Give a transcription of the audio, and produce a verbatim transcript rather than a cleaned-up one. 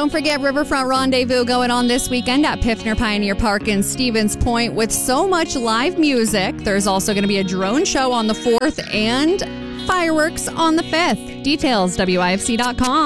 Don't forget Riverfront Rendezvous going on this weekend at Piffner Pioneer Park in Stevens Point with so much live music. There's also going to be a drone show on the fourth and fireworks on the fifth. Details, W I F C dot com.